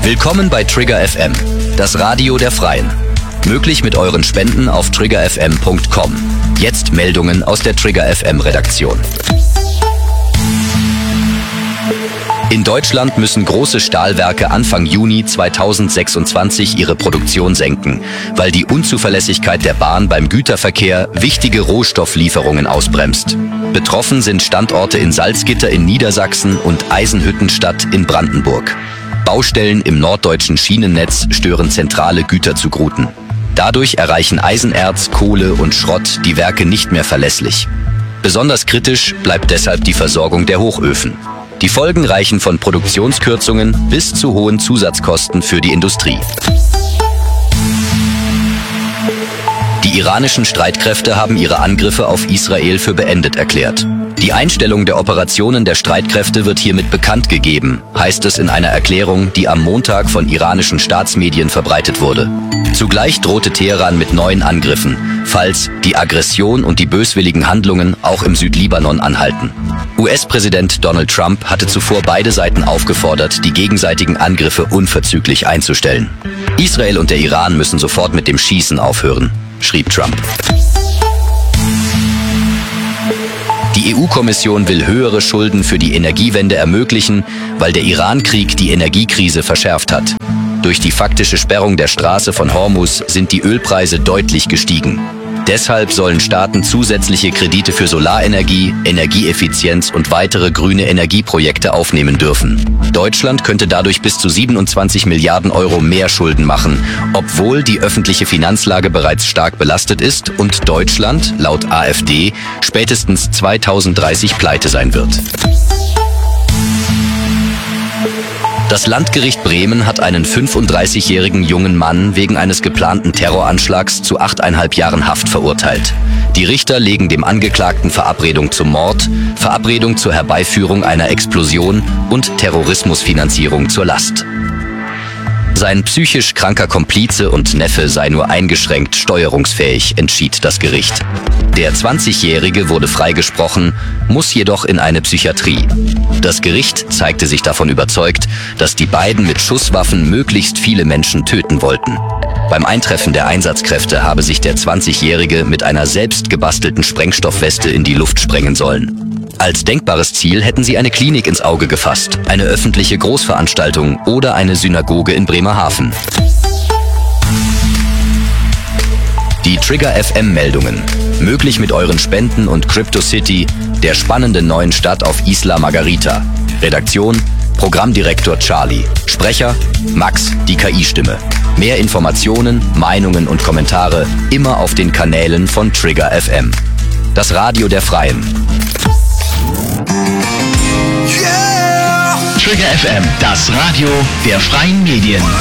Willkommen bei Trigger FM, das Radio der Freien. Möglich mit euren Spenden auf triggerfm.com. Jetzt Meldungen aus der Trigger FM Redaktion. In Deutschland müssen große Stahlwerke Anfang Juni 2026 ihre Produktion senken, weil die Unzuverlässigkeit der Bahn beim Güterverkehr wichtige Rohstofflieferungen ausbremst. Betroffen sind Standorte in Salzgitter in Niedersachsen und Eisenhüttenstadt in Brandenburg. Baustellen im norddeutschen Schienennetz stören zentrale Güterzugrouten. Dadurch erreichen Eisenerz, Kohle und Schrott die Werke nicht mehr verlässlich. Besonders kritisch bleibt deshalb die Versorgung der Hochöfen. Die Folgen reichen von Produktionskürzungen bis zu hohen Zusatzkosten für die Industrie. Die iranischen Streitkräfte haben ihre Angriffe auf Israel für beendet erklärt. Die Einstellung der Operationen der Streitkräfte wird hiermit bekannt gegeben, heißt es in einer Erklärung, die am Montag von iranischen Staatsmedien verbreitet wurde. Zugleich drohte Teheran mit neuen Angriffen, falls die Aggression und die böswilligen Handlungen auch im Südlibanon anhalten. US-Präsident Donald Trump hatte zuvor beide Seiten aufgefordert, die gegenseitigen Angriffe unverzüglich einzustellen. Israel und der Iran müssen sofort mit dem Schießen aufhören, schrieb Trump. Die EU-Kommission will höhere Schulden für die Energiewende ermöglichen, weil der Iran-Krieg die Energiekrise verschärft hat. Durch die faktische Sperrung der Straße von Hormuz sind die Ölpreise deutlich gestiegen. Deshalb sollen Staaten zusätzliche Kredite für Solarenergie, Energieeffizienz und weitere grüne Energieprojekte aufnehmen dürfen. Deutschland könnte dadurch bis zu 27 Milliarden Euro mehr Schulden machen, obwohl die öffentliche Finanzlage bereits stark belastet ist und Deutschland, laut AfD, spätestens 2030 pleite sein wird. Das Landgericht Bremen hat einen 35-jährigen jungen Mann wegen eines geplanten Terroranschlags zu 8,5 Jahren Haft verurteilt. Die Richter legen dem Angeklagten Verabredung zum Mord, Verabredung zur Herbeiführung einer Explosion und Terrorismusfinanzierung zur Last. Sein psychisch kranker Komplize und Neffe sei nur eingeschränkt steuerungsfähig, entschied das Gericht. Der 20-Jährige wurde freigesprochen, muss jedoch in eine Psychiatrie. Das Gericht zeigte sich davon überzeugt, dass die beiden mit Schusswaffen möglichst viele Menschen töten wollten. Beim Eintreffen der Einsatzkräfte habe sich der 20-Jährige mit einer selbst gebastelten Sprengstoffweste in die Luft sprengen sollen. Als denkbares Ziel hätten sie eine Klinik ins Auge gefasst, eine öffentliche Großveranstaltung oder eine Synagoge in Bremerhaven. Die Trigger FM Meldungen. Möglich mit euren Spenden und CryptoCity, der spannenden neuen Stadt auf Isla Margarita. Redaktion: Programmdirektor Charlie. Sprecher: Max, die KI-Stimme. Mehr Informationen, Meinungen und Kommentare immer auf den Kanälen von Trigger FM. Das Radio der Freien. Trigger FM, das Radio der freien Medien.